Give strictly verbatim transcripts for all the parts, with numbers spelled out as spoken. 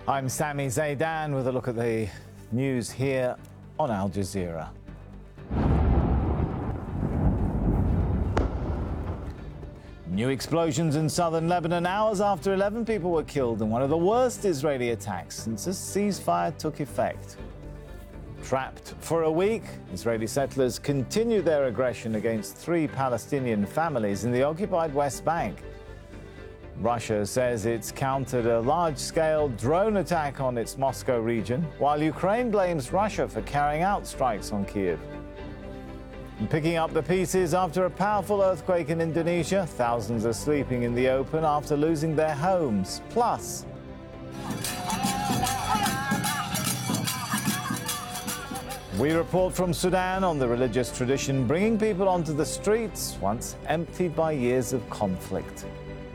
I'm Sami Zaidan with a look at the news here on Al Jazeera. New explosions in southern Lebanon hours after eleven people were killed in one of the worst Israeli attacks since a ceasefire took effect. Trapped for a week, Israeli settlers continue their aggression against three Palestinian families in the occupied West Bank. Russia says it's countered a large-scale drone attack on its Moscow region, while Ukraine blames Russia for carrying out strikes on Kyiv. And picking up the pieces after a powerful earthquake in Indonesia, thousands are sleeping in the open after losing their homes. Plus, we report from Sudan on the religious tradition bringing people onto the streets once emptied by years of conflict.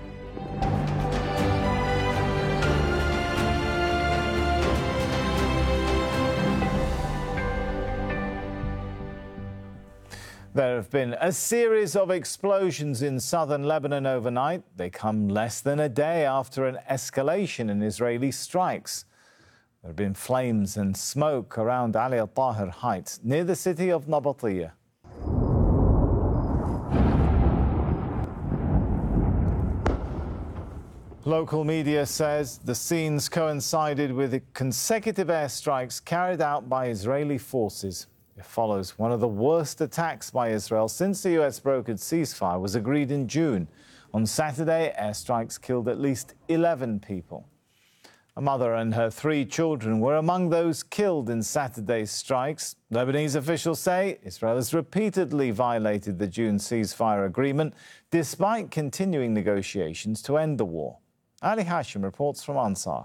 There have been a series of explosions in southern Lebanon overnight. They come less than a day after an escalation in Israeli strikes. There have been flames and smoke around Ali al-Tahir Heights, near the city of Nabatiyah. Local media says the scenes coincided with consecutive airstrikes carried out by Israeli forces. It follows one of the worst attacks by Israel since the U S-brokered ceasefire was agreed in June. On Saturday, airstrikes killed at least eleven people. A mother and her three children were among those killed in Saturday's strikes. Lebanese officials say Israel has repeatedly violated the June ceasefire agreement, despite continuing negotiations to end the war. Ali Hashim reports from Ansar.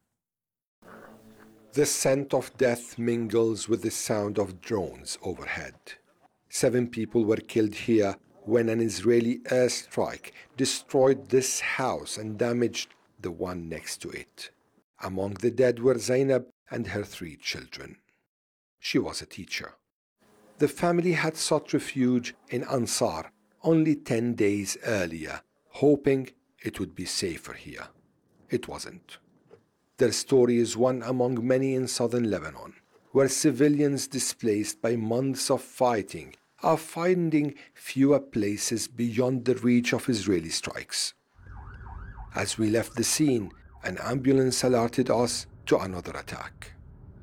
The scent of death mingles with the sound of drones overhead. Seven people were killed here when an Israeli airstrike destroyed this house and damaged the one next to it. Among the dead were Zainab and her three children. She was a teacher. The family had sought refuge in Ansar only ten days earlier, hoping it would be safer here. It wasn't. Their story is one among many in southern Lebanon, where civilians displaced by months of fighting are finding fewer places beyond the reach of Israeli strikes. As we left the scene, an ambulance alerted us to another attack.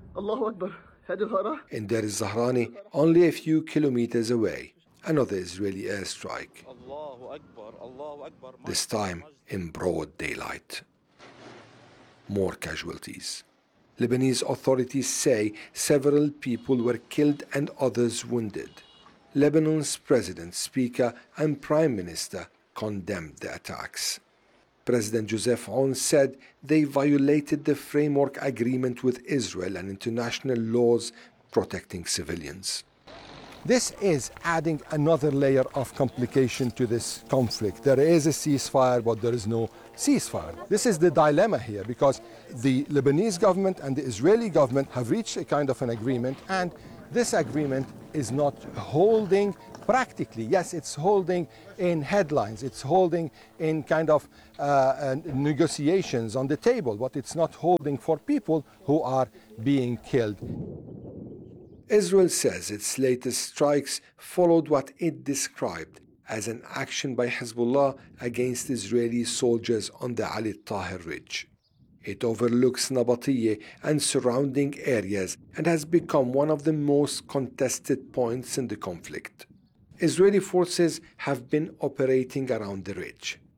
In Deir el-Zahrani, only a few kilometers away, another Israeli airstrike, this time in broad daylight. More casualties. Lebanese authorities say several people were killed and others wounded. Lebanon's president, speaker, and prime minister condemned the attacks. President Joseph Aoun said they violated the framework agreement with Israel and international laws protecting civilians. This is adding another layer of complication to this conflict. There is a ceasefire, but there is no ceasefire. This is the dilemma here, because the Lebanese government and the Israeli government have reached a kind of an agreement, and this agreement is not holding practically. Yes, it's holding in headlines, it's holding in kind of uh, uh, negotiations on the table, but it's not holding for people who are being killed. Israel says its latest strikes followed what it described as an action by Hezbollah against Israeli soldiers on the Ali al-Tahir Ridge. It overlooks Nabatiyah and surrounding areas and has become one of the most contested points in the conflict. Israeli forces have been operating around the ridge.